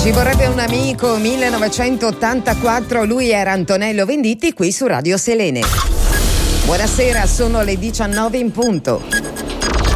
Ci vorrebbe un amico, 1984, lui era Antonello Venditti qui su Radio Selene. Buonasera, sono le 19 in punto.